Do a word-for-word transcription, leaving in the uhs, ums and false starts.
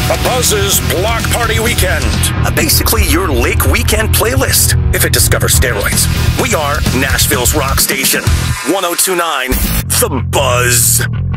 A Buzz's Block Party Weekend. Uh, basically, your Lake Weekend playlist, if it discovers steroids. We are Nashville's rock station. one oh two point nine The Buzz.